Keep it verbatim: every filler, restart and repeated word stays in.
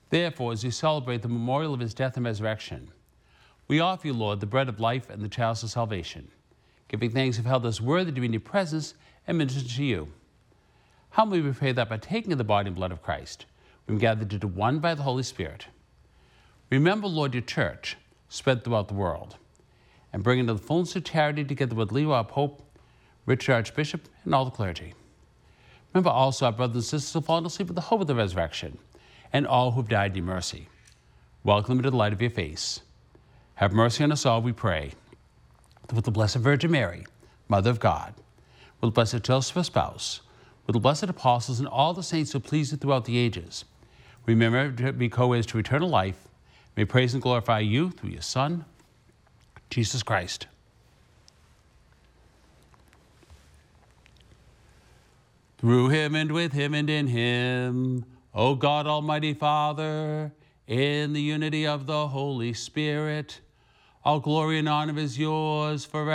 Therefore, as we celebrate the memorial of his death and resurrection, we offer you, Lord, the bread of life and the chalice of salvation, giving thanks you've held us worthy to be in your presence and minister to you. Humbly we pray that by taking of the body and blood of Christ, we be gathered into one by the Holy Spirit. Remember, Lord, your church spread throughout the world, and bring into the fullness of charity together with Leo, our Pope, Richard, Archbishop, and all the clergy. Remember also our brothers and sisters who have fallen asleep with the hope of the resurrection, and all who have died in your mercy. Welcome them into the light of your face. Have mercy on us all, we pray. With the Blessed Virgin Mary, Mother of God, with the Blessed Joseph, her spouse, with the blessed apostles and all the saints who pleased you throughout the ages, remember to be co-heirs to eternal life. May praise and glorify you through your Son, Jesus Christ. Through him and with him and in him, O God, Almighty Father, in the unity of the Holy Spirit, all glory and honor is yours forever.